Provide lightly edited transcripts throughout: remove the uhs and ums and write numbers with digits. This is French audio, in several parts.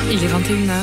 Il est 21h.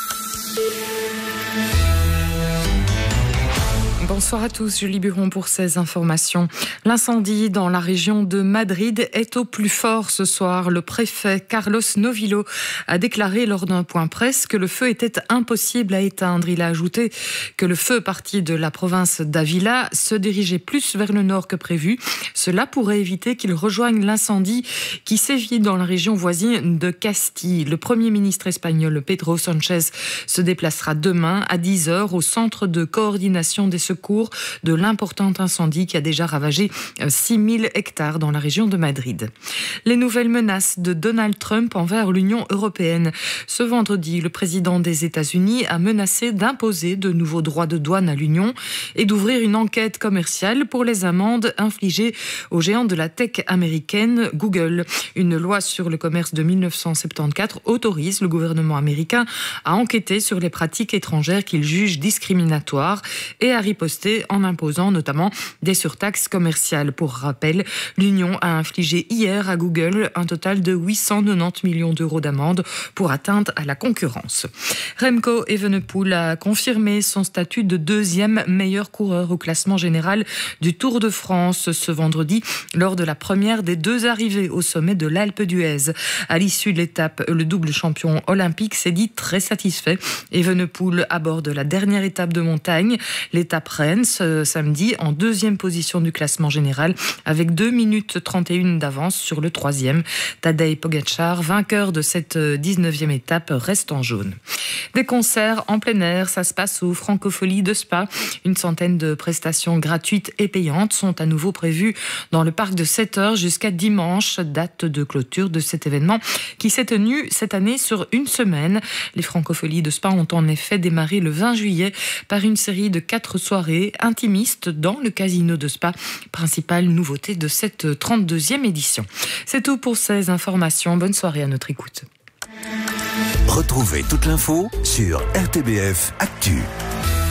Bonsoir à tous, Julie Buron pour ces informations. L'incendie dans la région de Madrid est au plus fort ce soir. Le préfet Carlos Novillo a déclaré lors d'un point presse que le feu était impossible à éteindre. Il a ajouté que le feu parti de la province d'Ávila se dirigeait plus vers le nord que prévu. Cela pourrait éviter qu'il rejoigne l'incendie qui sévit dans la région voisine de Castille. Le Premier ministre espagnol Pedro Sánchez se déplacera demain à 10h au centre de coordination des secours de l'important incendie qui a déjà ravagé 6000 hectares dans la région de Madrid. Les nouvelles menaces de Donald Trump envers l'Union européenne. Ce vendredi, le président des États-Unis a menacé d'imposer de nouveaux droits de douane à l'Union et d'ouvrir une enquête commerciale pour les amendes infligées aux géants de la tech américaine Google. Une loi sur le commerce de 1974 autorise le gouvernement américain à enquêter sur les pratiques étrangères qu'il juge discriminatoires et à riposter en imposant notamment des surtaxes commerciales. Pour rappel, l'Union a infligé hier à Google un total de 890 millions d'euros d'amende pour atteinte à la concurrence. Remco Evenepoel a confirmé son statut de deuxième meilleur coureur au classement général du Tour de France ce vendredi lors de la première des deux arrivées au sommet de l'Alpe d'Huez. À l'issue de l'étape, le double champion olympique s'est dit très satisfait. Evenepoel aborde la dernière étape de montagne, l'étape Rennes, ce samedi, en deuxième position du classement général, avec 2 minutes 31 d'avance sur le troisième. Tadej Pogačar, vainqueur de cette 19e étape, reste en jaune. Des concerts en plein air, ça se passe aux Francopholies de Spa. Une centaine de prestations gratuites et payantes sont à nouveau prévues dans le parc de 7h jusqu'à dimanche, date de clôture de cet événement qui s'est tenu cette année sur une semaine. Les Francopholies de Spa ont en effet démarré le 20 juillet par une série de 4 soirées intimistes dans le casino de Spa, principale nouveauté de cette 32e édition. C'est tout pour ces informations. Bonne soirée à notre écoute. Retrouvez toute l'info sur RTBF Actu.